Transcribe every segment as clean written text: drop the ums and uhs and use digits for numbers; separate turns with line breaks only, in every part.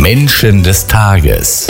Menschen des Tages.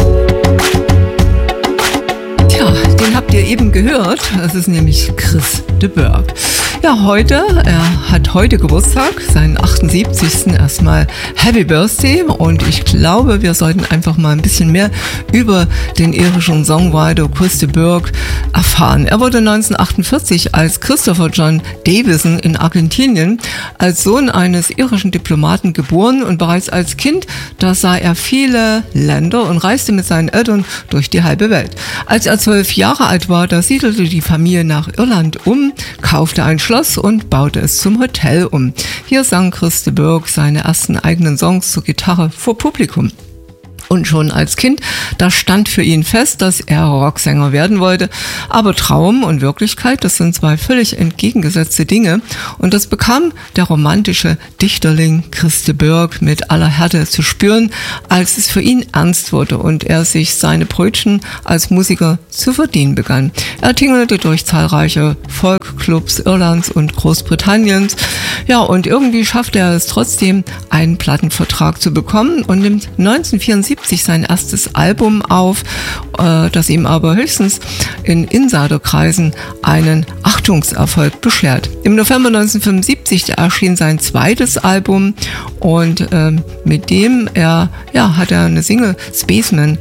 Tja, den habt ihr eben gehört. Das ist nämlich Chris de Burgh. Ja, er hat heute Geburtstag, seinen 78. Erstmal Happy Birthday, und ich glaube, wir sollten einfach mal ein bisschen mehr über den irischen Songwriter Chris de Burgh erfahren. Er wurde 1948 als Christopher John Davison in Argentinien als Sohn eines irischen Diplomaten geboren, und bereits als Kind, da sah er viele Länder und reiste mit seinen Eltern durch die halbe Welt. Als er 12 Jahre alt war, da siedelte die Familie nach Irland um, kaufte ein Schloss und baute es zum Hotel um. Hier sang Chris de Burgh seine ersten eigenen Songs zur Gitarre vor Publikum. Und schon als Kind, da stand für ihn fest, dass er Rocksänger werden wollte. Aber Traum und Wirklichkeit, das sind zwei völlig entgegengesetzte Dinge. Und das bekam der romantische Dichterling Chris de Burgh mit aller Härte zu spüren, als es für ihn ernst wurde und er sich seine Brötchen als Musiker zu verdienen begann. Er tingelte durch zahlreiche Folkclubs Irlands und Großbritanniens. Ja, und irgendwie schaffte er es trotzdem, einen Plattenvertrag zu bekommen und nimmt 1974 sein erstes Album auf, das ihm aber höchstens in Insiderkreisen einen Achtungserfolg beschert. Im November 1975 erschien sein zweites Album, und mit dem hat er eine Single, Spaceman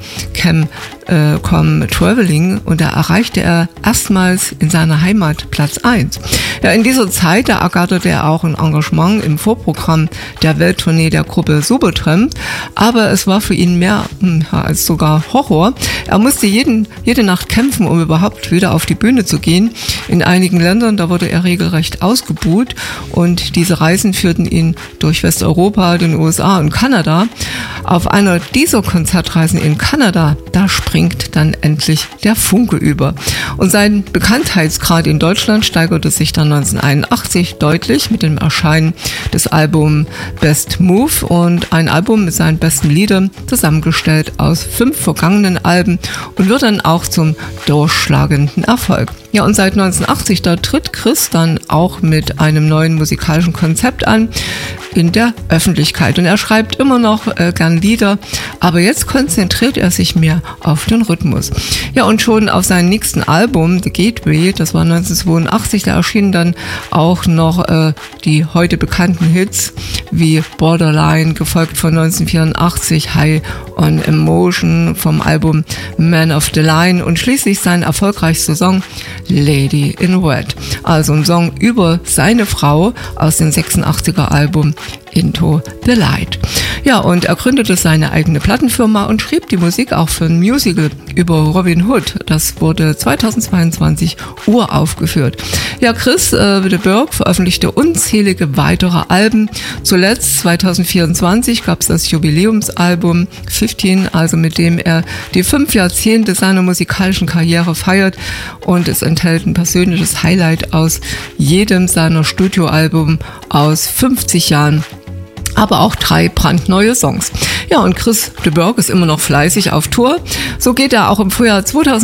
Come Traveling, und da erreichte er erstmals in seiner Heimat Platz 1. Ja, in dieser Zeit, da ergatterte er auch ein Engagement im Vorprogramm der Welttournee der Gruppe Supertramp, aber es war für ihn mehr als sogar Horror. Er musste jede Nacht kämpfen, um überhaupt wieder auf die Bühne zu gehen. In einigen Ländern, da wurde er regelrecht ausgebuht, und diese Reisen führten ihn durch Westeuropa, den USA und Kanada. Auf einer dieser Konzertreisen in Kanada, da springt dann endlich der Funke über. Und sein Bekanntheitsgrad in Deutschland steigerte sich dann 1981 deutlich mit dem Erscheinen des Albums Best Move, und ein Album mit seinen besten Liedern, zusammengestellt aus 5 vergangenen Alben, und wird dann auch zum durchschlagenden Erfolg. Ja, und seit 1980, da tritt Chris dann auch mit einem neuen musikalischen Konzept an in der Öffentlichkeit. Und er schreibt immer noch gern Lieder, aber jetzt konzentriert er sich mehr auf den Rhythmus. Ja, und schon auf seinem nächsten Album, The Gateway, das war 1982, da erschienen dann auch noch die heute bekannten Hits wie Borderline, gefolgt von 1984 High on Emotion vom Album Man of the Line, und schließlich sein erfolgreichster Song Lady in Red, also ein Song über seine Frau aus dem 86er Album Into the Light. Ja, und er gründete seine eigene Plattenfirma und schrieb die Musik auch für ein Musical über Robin Hood. Das wurde 2022 uraufgeführt. Ja, Chris de Burgh veröffentlichte unzählige weitere Alben. Zuletzt 2024 gab es das Jubiläumsalbum 15, also mit dem er die 5 Jahrzehnte seiner musikalischen Karriere feiert, und es enthält ein persönliches Highlight aus jedem seiner Studioalbum aus 50 Jahren, aber auch 3 brandneue Songs. Ja, und Chris de Burgh ist immer noch fleißig auf Tour. So geht er auch im Frühjahr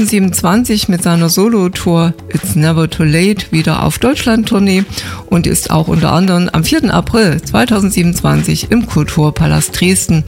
2027 mit seiner Solo-Tour It's Never Too Late wieder auf Deutschland-Tournee und ist auch unter anderem am 4. April 2027 im Kulturpalast Dresden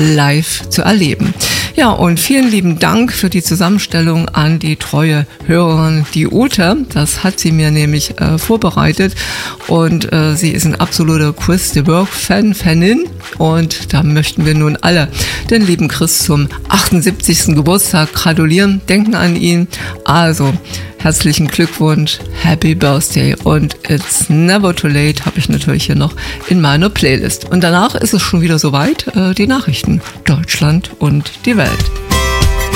live zu erleben. Ja, und vielen lieben Dank für die Zusammenstellung an die treue Hörerin, die Ute. Das hat sie mir nämlich vorbereitet, und sie ist ein absoluter Chris de Burgh-Fanin, und da möchten wir nun alle den lieben Chris zum 78. Geburtstag gratulieren, denken an ihn. Also herzlichen Glückwunsch, Happy Birthday, und It's Never Too Late habe ich natürlich hier noch in meiner Playlist. Und danach ist es schon wieder soweit, die Nachrichten, Deutschland und die Welt.